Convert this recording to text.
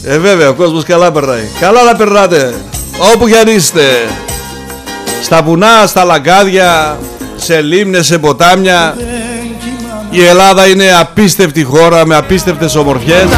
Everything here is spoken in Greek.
Βέβαια, ο κόσμος καλά περνάει. Καλά να περνάτε, όπου κι αν είστε. Στα βουνά, στα λαγκάδια, σε λίμνες, σε ποτάμια. Η Ελλάδα είναι απίστευτη χώρα με απίστευτες ομορφιές.